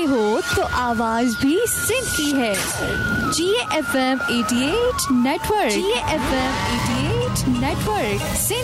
हो तो आवाज भी सिंक की है। GFM 88 network, GFM 88 network.